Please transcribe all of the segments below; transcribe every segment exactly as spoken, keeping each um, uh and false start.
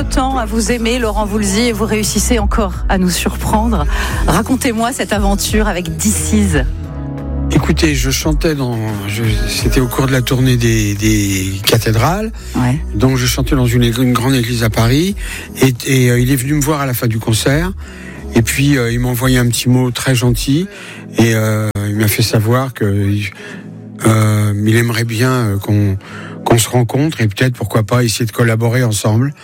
temps à vous aimer, Laurent Voulzy, et vous réussissez encore à nous surprendre. Racontez-moi cette aventure avec This Is. Écoutez, je chantais dans, je, c'était au cours de la tournée des, des cathédrales, Ouais. donc je chantais dans une, une grande église à Paris, et, et euh, il est venu me voir à la fin du concert, et puis euh, il m'a envoyé un petit mot très gentil, et euh, il m'a fait savoir que euh, il aimerait bien euh, qu'on, qu'on se rencontre, et peut-être pourquoi pas essayer de collaborer ensemble.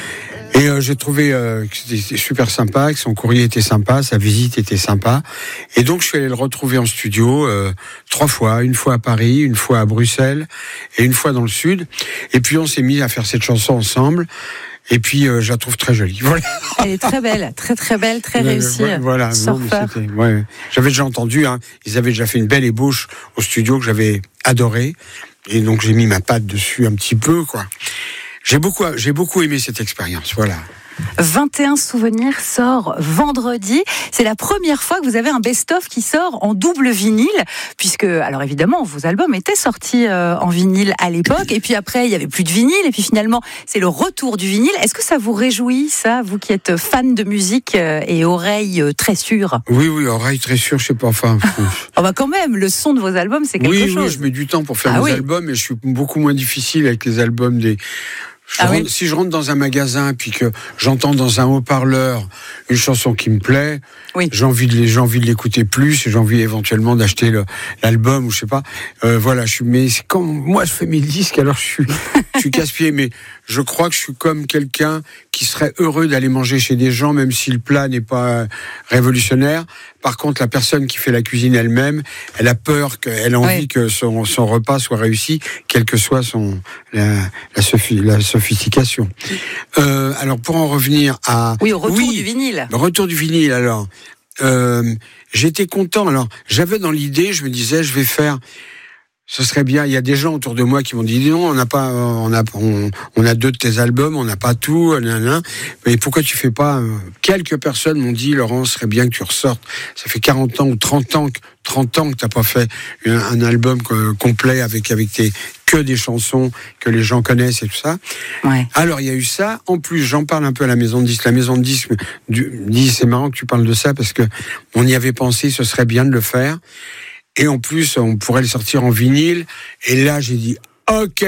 Et euh, j'ai trouvé euh, que c'était super sympa, que son courrier était sympa, sa visite était sympa. Et donc je suis allé le retrouver en studio euh, trois fois, une fois à Paris, une fois à Bruxelles et une fois dans le Sud. Et puis on s'est mis à faire cette chanson ensemble. Et puis euh, je la trouve très jolie. Voilà. Elle est très belle, très très belle, très réussie. Euh, voilà. Non, mais c'était, ouais. J'avais déjà entendu, hein, ils avaient déjà fait une belle ébauche au studio que j'avais adoré. Et donc j'ai mis ma patte dessus un petit peu, quoi. J'ai beaucoup, j'ai beaucoup aimé cette expérience, voilà. vingt et un souvenirs sort vendredi. C'est la première fois que vous avez un best-of qui sort en double vinyle, puisque, alors évidemment, vos albums étaient sortis euh, en vinyle à l'époque, et puis après, il y avait plus de vinyle, et puis finalement, c'est le retour du vinyle. Est-ce que ça vous réjouit, ça, vous qui êtes fan de musique euh, et oreilles euh, très sûres? Oui, oui, oreilles très sûres, je sais pas, enfin... Oh bah quand même, le son de vos albums, c'est quelque oui, chose. Oui, je mets du temps pour faire ah mes oui. albums, et je suis beaucoup moins difficile avec les albums des... Je Ah rentre, oui. Si je rentre dans un magasin puis que j'entends dans un haut-parleur une chanson qui me plaît, oui. j'ai envie de j'ai envie de l'écouter plus et j'ai envie éventuellement d'acheter le, l'album ou je sais pas. Euh, voilà, je suis mais c'est comme moi je fais mes disques alors je suis je suis casse-pied mais je crois que je suis comme quelqu'un qui serait heureux d'aller manger chez des gens même si le plat n'est pas révolutionnaire. Par contre, la personne qui fait la cuisine elle-même, elle a peur, qu'elle a envie oui. que son, son repas soit réussi, quelle que soit son la, la, sophi, la sophistication. Euh, alors pour en revenir à oui au retour oui, du vinyle. Le retour du vinyle. Alors euh, j'étais content. Alors j'avais dans l'idée, je me disais, je vais faire. Ce serait bien. Il y a des gens autour de moi qui m'ont dit non, on n'a pas, on a, on, on a deux de tes albums, on n'a pas tout. Nanana. Mais pourquoi tu fais pas Quelques personnes m'ont dit Laurent, ce serait bien que tu ressortes. Ça fait quarante ans ou trente ans que trente ans que t'as pas fait un, un album complet avec avec tes que des chansons que les gens connaissent et tout ça. Ouais. Alors il y a eu ça. En plus, j'en parle un peu à la maison de disques. La maison de disques dit c'est marrant que tu parles de ça parce que on y avait pensé, ce serait bien de le faire. Et en plus, on pourrait le sortir en vinyle. Et là, j'ai dit, OK.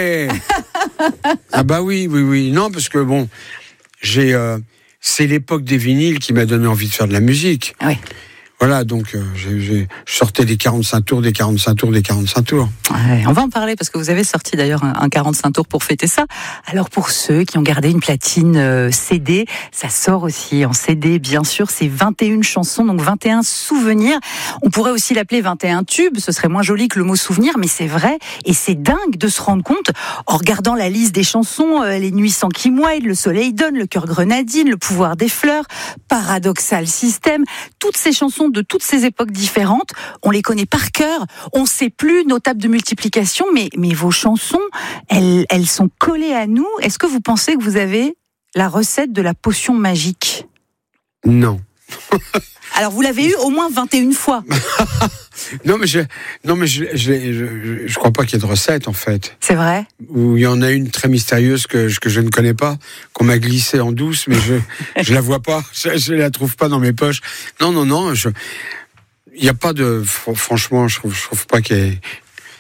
Ah bah oui, oui, oui. Non, parce que bon, j'ai, euh, c'est l'époque des vinyles qui m'a donné envie de faire de la musique. Oui. Voilà, donc euh, j'ai, j'ai, je sortais des quarante-cinq tours, des quarante-cinq tours, des quarante-cinq tours. Ouais, on va en parler parce que vous avez sorti d'ailleurs un, un quarante-cinq tours pour fêter ça. Alors pour ceux qui ont gardé une platine euh, C D, ça sort aussi en C D bien sûr, c'est vingt et une chansons, donc vingt et un souvenirs. On pourrait aussi l'appeler vingt et un tubes, ce serait moins joli que le mot souvenir, mais c'est vrai et c'est dingue de se rendre compte en regardant la liste des chansons, euh, Les Nuits sans Kim Wilde, Le Soleil donne, Le Cœur grenadine, Le Pouvoir des fleurs, Paradoxal System, toutes ces chansons de toutes ces époques différentes, on les connaît par cœur, on sait plus nos tables de multiplication, mais, mais vos chansons, elles, elles sont collées à nous. Est-ce que vous pensez que vous avez la recette de la potion magique ? Non. Alors vous l'avez eu au moins vingt et une fois. non mais je, non mais je, je, je, je crois pas qu'il y ait de recette en fait. C'est vrai. Ou il y en a une très mystérieuse que que je ne connais pas, qu'on m'a glissée en douce, mais je je la vois pas, je, je la trouve pas dans mes poches. Non non non, je, il y a pas de, franchement, je trouve je trouve pas qu'il y ait,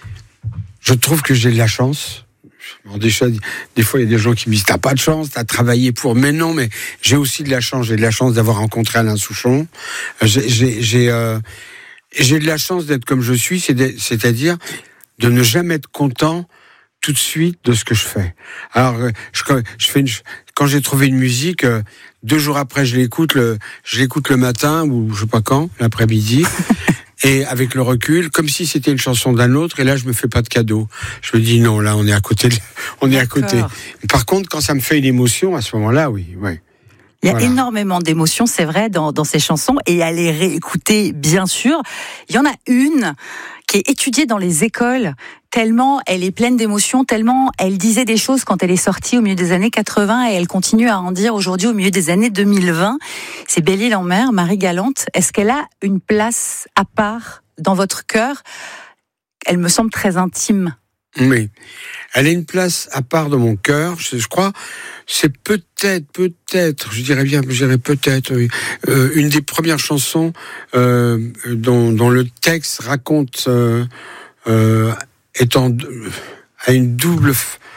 je trouve que j'ai de la chance. Bon, des, choses, des fois, il y a des gens qui me disent t'as pas de chance, t'as travaillé pour. Mais non, mais j'ai aussi de la chance. J'ai de la chance d'avoir rencontré Alain Souchon. J'ai, j'ai, j'ai, euh, j'ai de la chance d'être comme je suis, c'est de, c'est-à-dire de ne jamais être content tout de suite de ce que je fais. Alors, je, je fais une, quand j'ai trouvé une musique, deux jours après, je l'écoute le, je l'écoute le matin ou je sais pas quand, l'après-midi. Et avec le recul, comme si c'était une chanson d'un autre, et là je me fais pas de cadeau. Je me dis non, là on est à côté, de... on est à côté. Par contre, quand ça me fait une émotion, à ce moment-là, oui, oui. Il y a voilà. énormément d'émotions, c'est vrai, dans, dans ces chansons, et à les réécouter, bien sûr. Il y en a une qui est étudiée dans les écoles, tellement elle est pleine d'émotions, tellement elle disait des choses quand elle est sortie au milieu des années quatre-vingts, et elle continue à en dire aujourd'hui au milieu des années deux mille vingt. C'est Belle-Île-en-Mer, Marie-Galante. Est-ce qu'elle a une place à part dans votre cœur ? Elle me semble très intime. Oui. Elle a une place à part dans mon cœur, je, je crois. C'est peut-être, peut-être, je dirais bien, je dirais peut-être, oui, euh, une des premières chansons euh, dont, dont le texte raconte, euh, euh, étant à une double,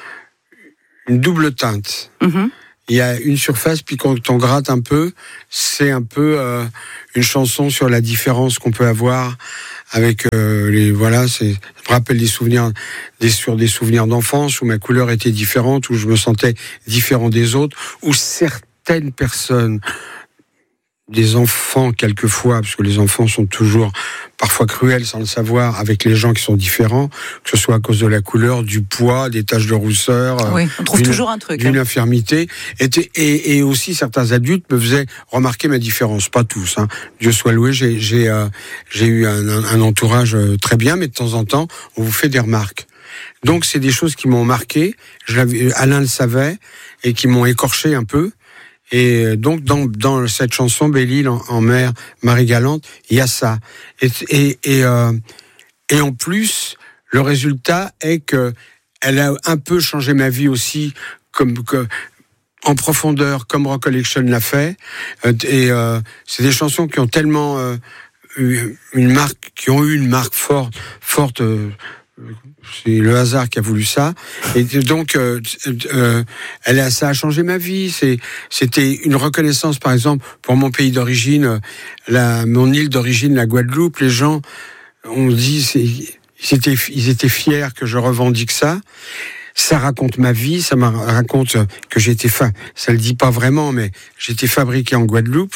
une double teinte. Mm-hmm. Il y a une surface, puis quand on gratte un peu, c'est un peu euh, une chanson sur la différence qu'on peut avoir avec euh, les voilà, c'est je me rappelle des souvenirs des sur des souvenirs d'enfance où ma couleur était différente, où je me sentais différent des autres, où certaines personnes, des enfants quelquefois, parce que les enfants sont toujours parfois cruels sans le savoir avec les gens qui sont différents, que ce soit à cause de la couleur, du poids, des taches de rousseur, oui, on trouve toujours un truc, d'une hein. infirmité, et, et, et aussi certains adultes me faisaient remarquer ma différence, pas tous, hein. Dieu soit loué, j'ai, j'ai, euh, j'ai eu un, un, un entourage très bien, mais de temps en temps, on vous fait des remarques. Donc c'est des choses qui m'ont marqué, je l'avais, Alain le savait, et qui m'ont écorché un peu. Et donc dans dans cette chanson Belle-Île en, en mer, Marie-Galante, il y a ça. Et et et, euh, et en plus, le résultat est que elle a un peu changé ma vie aussi, comme que en profondeur, comme Recollection l'a fait. Et euh, c'est des chansons qui ont tellement euh, eu une marque, qui ont eu une marque forte, forte. Euh, C'est le hasard qui a voulu ça, et donc euh, euh, elle a, ça a changé ma vie. C'est, c'était une reconnaissance, par exemple, pour mon pays d'origine, la, mon île d'origine, la Guadeloupe. Les gens ont dit, c'est, ils étaient, ils étaient fiers que je revendique ça. Ça raconte ma vie, ça me raconte que j'ai été, fa- ça le dit pas vraiment, mais j'ai été fabriqué en Guadeloupe.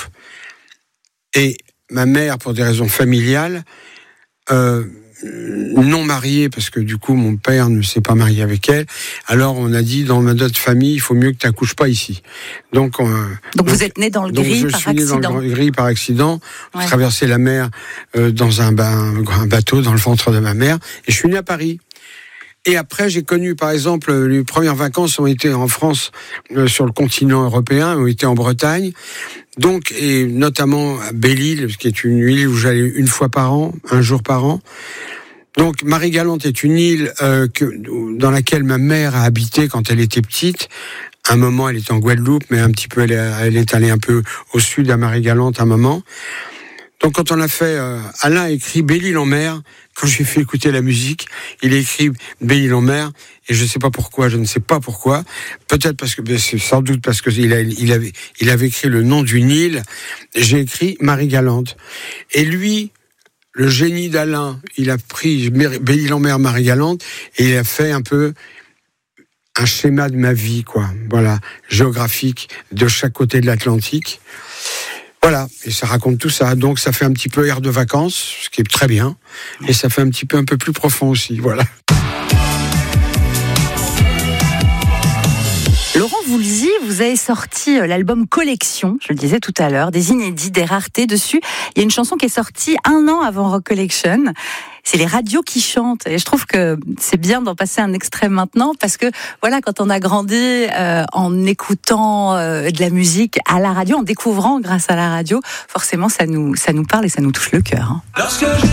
Et ma mère, pour des raisons familiales, euh, non mariée, parce que du coup mon père ne s'est pas marié avec elle, alors on a dit dans notre famille il faut mieux que tu n'accouches pas ici. Donc, on, donc, donc vous êtes né dans le gris par accident. Je suis né dans le gris par accident, ouais. J'ai traversé la mer euh, dans un, un, un bateau dans le ventre de ma mère, et je suis né à Paris. Et après, j'ai connu, par exemple, les premières vacances ont été en France, euh, sur le continent européen, ont été en Bretagne. Donc, et notamment à Belle-Île, qui est une île où j'allais une fois par an, un jour par an. Donc, Marie-Galante est une île euh, que, dans laquelle ma mère a habité quand elle était petite. Un moment, elle était en Guadeloupe, mais un petit peu, elle est, elle est allée un peu au sud à Marie-Galante un moment. Donc, quand on a fait, euh, Alain a écrit Belle-Île en mer. Quand j'ai fait écouter la musique, il a écrit Belle-Île en mer, et je ne sais pas pourquoi, je ne sais pas pourquoi. Peut-être parce que, ben c'est sans doute parce que il, a, il avait, il avait écrit le nom d'une île. J'ai écrit Marie-Galante. Et lui, le génie d'Alain, il a pris Belle-Île en mer, Marie-Galante, et il a fait un peu un schéma de ma vie, quoi. Voilà, géographique, de chaque côté de l'Atlantique. Voilà, et ça raconte tout ça. Donc ça fait un petit peu air de vacances, ce qui est très bien, et ça fait un petit peu un peu plus profond aussi, voilà. Laurent Voulzy, vous avez sorti l'album Collection, je le disais tout à l'heure, des inédits, des raretés dessus. Il y a une chanson qui est sortie un an avant Recollection. C'est les radios qui chantent, et je trouve que c'est bien d'en passer un extrait maintenant, parce que voilà, quand on a grandi euh, en écoutant euh, de la musique à la radio, en découvrant grâce à la radio, forcément ça nous ça nous parle et ça nous touche le cœur, hein.